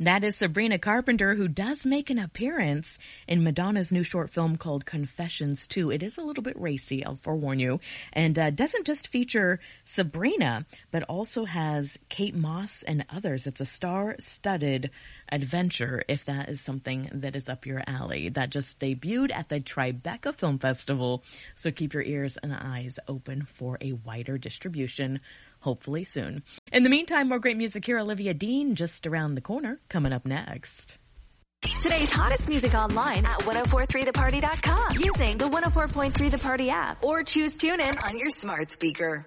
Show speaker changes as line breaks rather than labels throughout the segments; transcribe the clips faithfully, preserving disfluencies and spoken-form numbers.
That is Sabrina Carpenter, who does make an appearance in Madonna's new short film called Confessions two. It is a little bit racy, I'll forewarn you, and uh, doesn't just feature Sabrina, but also has Kate Moss and others. It's a star-studded adventure, if that is something that is up your alley. That just debuted at the Tribeca Film Festival, so keep your ears and eyes open for a wider distribution, hopefully soon. In the meantime, more great music here. Olivia Dean just around the corner, coming up next.
Today's hottest music online at ten forty-three the party dot com using the one oh four point three The Party app or choose TuneIn on your smart speaker.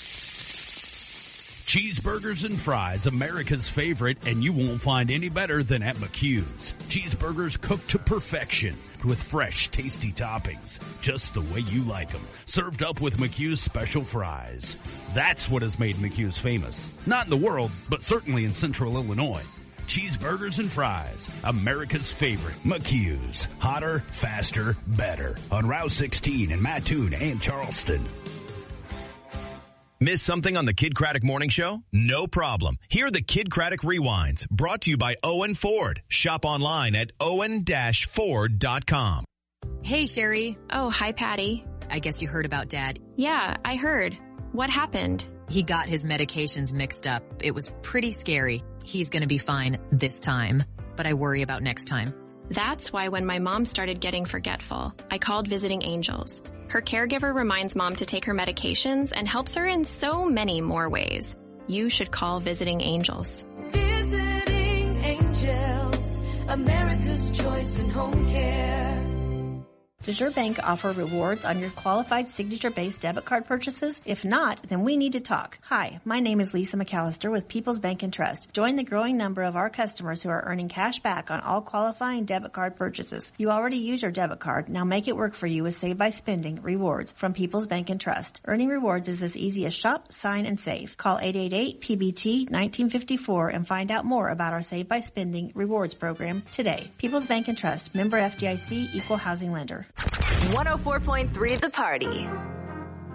Cheeseburgers and fries, America's favorite, and you won't find any better than at McHugh's. Cheeseburgers cooked to perfection with fresh, tasty toppings, just the way you like them. Served up with McHugh's special fries. That's what has made McHugh's famous. Not in the world, but certainly in Central Illinois. Cheeseburgers and fries, America's favorite. McHugh's. Hotter, faster, better. On Route sixteen in Mattoon and Charleston.
Miss something on the Kid Craddock Morning Show? No problem. Hear the Kid Craddock Rewinds, brought to you by Owen Ford. Shop online at owen dash ford dot com.
Hey, Sherry.
Oh, hi, Patty.
I guess you heard about Dad.
Yeah, I heard. What happened?
He got his medications mixed up. It was pretty scary. He's gonna be fine this time, but I worry about next time.
That's why when my mom started getting forgetful, I called Visiting Angels. Her caregiver reminds Mom to take her medications and helps her in so many more ways. You should call Visiting Angels.
Visiting Angels, America's choice in home care.
Does your bank offer rewards on your qualified signature-based debit card purchases? If not, then we need to talk. Hi, my name is Lisa McAllister with People's Bank and Trust. Join the growing number of our customers who are earning cash back on all qualifying debit card purchases. You already use your debit card. Now make it work for you with Save by Spending rewards from People's Bank and Trust. Earning rewards is as easy as shop, sign, and save. Call eight eight eight P B T nineteen fifty-four and find out more about our Save by Spending rewards program today. People's Bank and Trust, member F D I C, equal housing lender.
one oh four point three The Party.